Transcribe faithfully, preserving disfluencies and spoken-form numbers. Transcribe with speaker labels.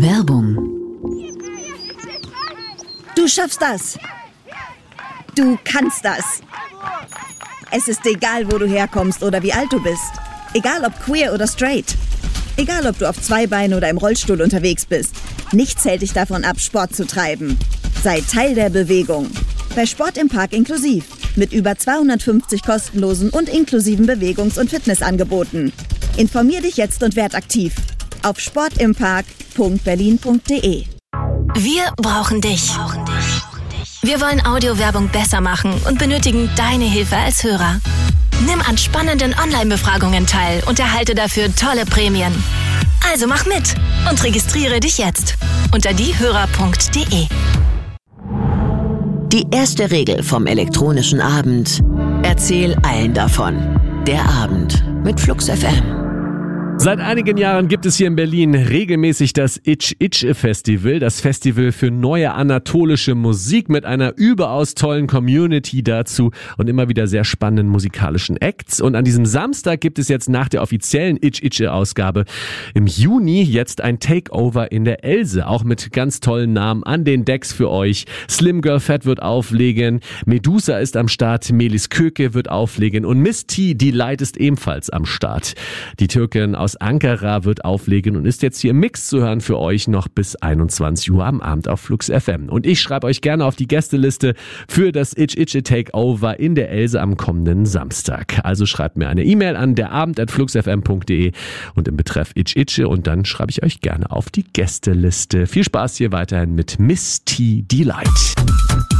Speaker 1: Werbung.
Speaker 2: Du schaffst das. Du kannst das. Es ist egal, wo du herkommst oder wie alt du bist. Egal ob queer oder straight. Egal ob du auf zwei Beinen oder im Rollstuhl unterwegs bist. Nichts hält dich davon ab, Sport zu treiben. Sei Teil der Bewegung. Bei Sport im Park inklusiv. Mit über zweihundertfünfzig kostenlosen und inklusiven Bewegungs- und Fitnessangeboten. Informier dich jetzt und werd aktiv. Auf sportimpark punkt berlin punkt de.
Speaker 3: Wir brauchen dich. Wir wollen Audiowerbung besser machen und benötigen deine Hilfe als Hörer. Nimm an spannenden Online-Befragungen teil und erhalte dafür tolle Prämien. Also mach mit und registriere dich jetzt unter diehörer punkt de.
Speaker 1: Die erste Regel vom elektronischen Abend: Erzähl allen davon. Der Abend mit Flux F M.
Speaker 4: Seit einigen Jahren gibt es hier in Berlin regelmäßig das Itch-Itch-Festival, das Festival für neue anatolische Musik mit einer überaus tollen Community dazu und immer wieder sehr spannenden musikalischen Acts. Und an diesem Samstag gibt es jetzt nach der offiziellen Itch-Itch-Ausgabe im Juni jetzt ein Takeover in der Else, auch mit ganz tollen Namen an den Decks für euch. Slim Girl Fat wird auflegen, Medusa ist am Start, Melis Köke wird auflegen und Miss T Delight ist ebenfalls am Start. Die Türkin aus Ankara wird auflegen und ist jetzt hier im Mix zu hören für euch noch bis einundzwanzig Uhr am Abend auf Flux F M. Und ich schreibe euch gerne auf die Gästeliste für das Itch-Itch Takeover in der Else am kommenden Samstag. Also schreibt mir eine E-Mail an derabend at fluxfm punkt de und im Betreff Itch-Itch und dann schreibe ich euch gerne auf die Gästeliste. Viel Spaß hier weiterhin mit Miss T Delight.